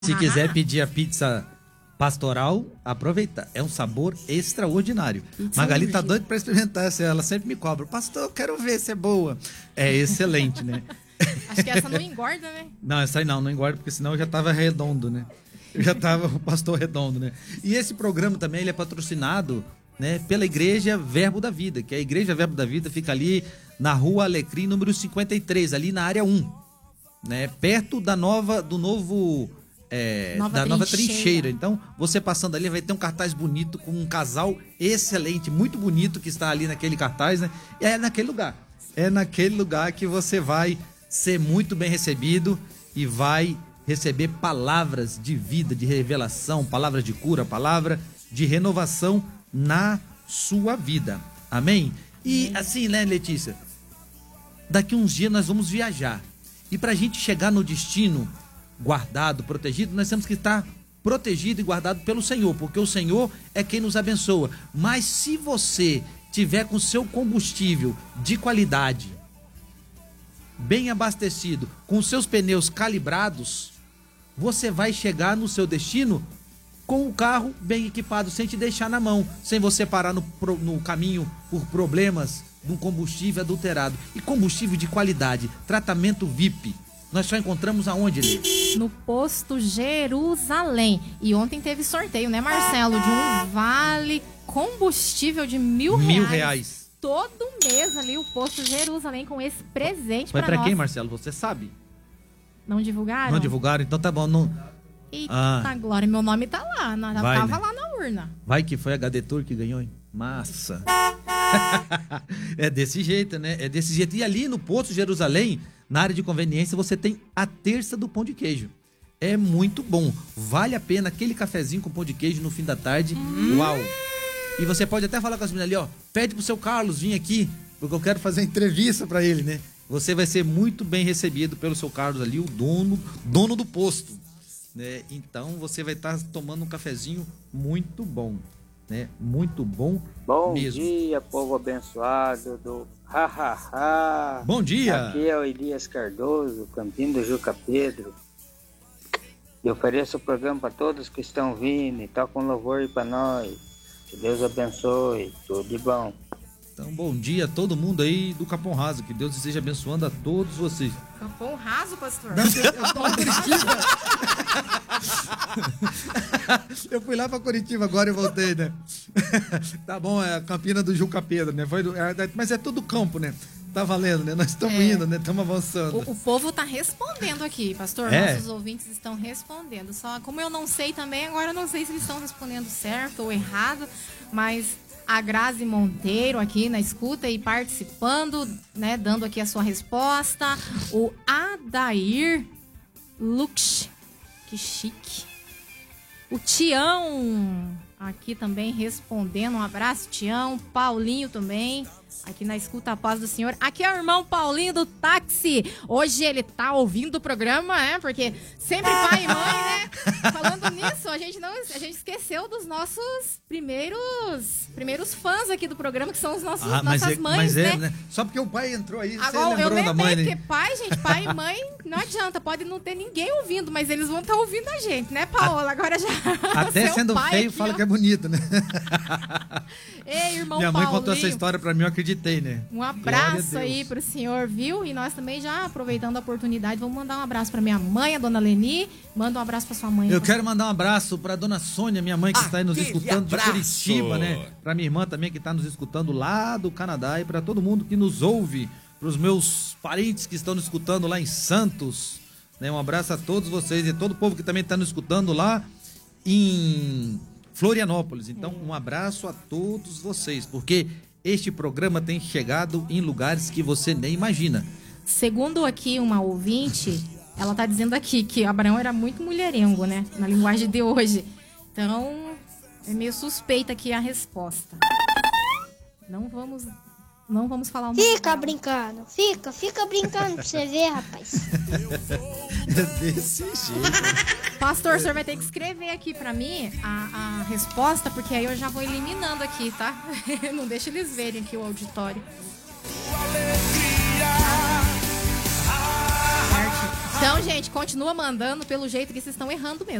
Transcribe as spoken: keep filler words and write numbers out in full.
Se quiser pedir a pizza pastoral, aproveita. É um sabor extraordinário. Pizza Magali tá doida pra experimentar essa. Ela sempre me cobra. Pastor, eu quero ver se é boa. É excelente, né? Acho que essa não engorda, né? Não, essa aí não, não engorda, porque senão eu já tava redondo, né? Eu já tava o pastor redondo, né? E esse programa também, ele é patrocinado, né, pela Igreja Verbo da Vida, que a Igreja Verbo da Vida fica ali na Rua Alecrim, número cinquenta e três, ali na área um, né? Perto da nova, do novo... É, nova da nova trincheira. trincheira. Então, você passando ali vai ter um cartaz bonito com um casal excelente, muito bonito que está ali naquele cartaz, né? E é naquele lugar. É naquele lugar que você vai ser muito bem recebido e vai receber palavras de vida, de revelação, palavras de cura, palavra de renovação na sua vida. Amém? E assim, né, Letícia? Daqui uns dias nós vamos viajar. E pra gente chegar no destino guardado, protegido, nós temos que estar protegido e guardado pelo Senhor, porque o Senhor é quem nos abençoa. Mas se você tiver com seu combustível de qualidade, bem abastecido, com seus pneus calibrados, você vai chegar no seu destino com o carro bem equipado, sem te deixar na mão, sem você parar no, no caminho por problemas de um combustível adulterado. E combustível de qualidade, tratamento V I P, nós só encontramos aonde, Lê? No posto Jerusalém. E ontem teve sorteio, né, Marcelo? De um vale combustível de mil reais. Mil reais. Todo mês ali o posto Jerusalém com esse presente Foi pra nós. pra quem, Marcelo? Você sabe? Não divulgaram? Não divulgaram? Então tá bom. Não... Eita, Ah. Glória, meu nome tá lá. na- Vai, tava né? lá na urna. Vai que foi a H D Tour que ganhou, hein? Massa. É desse jeito, né? É desse jeito. E ali no posto Jerusalém, na área de conveniência, você tem a terça do pão de queijo. É muito bom. Vale a pena aquele cafezinho com pão de queijo no fim da tarde. Hum. Uau! E você pode até falar com as meninas ali, ó. Pede pro seu Carlos vir aqui, porque eu quero fazer uma entrevista pra ele, né? Você vai ser muito bem recebido pelo seu Carlos ali, o dono, dono do posto, né? Então você vai estar tomando um cafezinho muito bom, né? Muito bom Bom mesmo. dia, povo abençoado do Ha Ha Ha. Bom dia! Aqui é o Elias Cardoso, Campinho do Juca Pedro. Eu ofereço o programa para todos que estão vindo e tocam louvor para nós. Que Deus abençoe, tudo de bom. Então, bom dia a todo mundo aí do Capão Raso. Que Deus esteja abençoando a todos vocês. Capão raso, pastor. Não, eu, eu tô em Curitiba. Eu fui lá pra Curitiba agora e voltei, né? Tá bom, é a Campina do Juca Pedro, né? Foi do, é, mas é tudo campo, né? Tá valendo, né? Nós estamos É. indo, né? Estamos avançando. O, o povo tá respondendo aqui, pastor. É? Nossos ouvintes estão respondendo. Só como eu não sei também, agora eu não sei se eles estão respondendo certo ou errado, mas a Grazi Monteiro aqui na escuta e participando, né? Dando aqui a sua resposta. O Adair Lux, que chique. O Tião aqui também respondendo. Um abraço, Tião. Paulinho também. Aqui na escuta, a paz do Senhor. Aqui é o irmão Paulinho do táxi. Hoje ele tá ouvindo o programa, né? Porque sempre pai e mãe, né? Falando nisso, a gente não, a gente esqueceu dos nossos primeiros primeiros fãs aqui do programa, que são os nossos, Ah, mas nossas é, mãe, mas é, né? né? Só porque o pai entrou aí, Agora, você eu lembrou lembrei, da mãe, porque né? pai, gente, pai e mãe, não adianta. Pode não ter ninguém ouvindo, mas eles vão estar ouvindo a gente, né, Paola? Agora já... Até seu sendo pai feio, aqui, fala ó. que é bonito, né? Ei, irmão Minha mãe Paulinho. contou essa história pra mim, eu acreditei, né? Um Glória a abraço Deus. aí pro senhor, viu? E nós também já aproveitando a oportunidade, vamos mandar um abraço pra minha mãe, a dona Leni. Manda um abraço pra sua mãe. Eu quero mandar um abraço pra dona Sônia, minha mãe que está aí nos Aquele escutando de abraço. Curitiba, né? Pra minha irmã também que está nos escutando lá do Canadá e pra todo mundo que nos ouve, pros meus parentes que estão nos escutando lá em Santos, né? Um abraço a todos vocês e todo o povo que também está nos escutando lá em Florianópolis. Então, um abraço a todos vocês, porque este programa tem chegado em lugares que você nem imagina. Segundo aqui uma ouvinte, ela tá dizendo aqui que Abraão era muito mulherengo, né? Na linguagem de hoje. Então, é meio suspeita aqui a resposta. Não vamos, não vamos falar o nome Fica dela. brincando, fica, fica brincando pra você ver, rapaz. É desse jeito. Pastor, o senhor vai ter que escrever aqui pra mim a, a resposta, porque aí eu já vou eliminando aqui, tá? Não deixa eles verem aqui o auditório. Certo? Então, gente, continua mandando pelo jeito que vocês estão errando mesmo.